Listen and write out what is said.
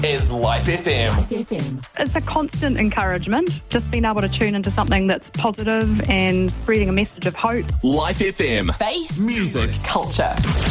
is Life FM. It's a constant encouragement, just being able to tune into something that's positive and spreading a message of hope. Life FM. Faith, music, culture.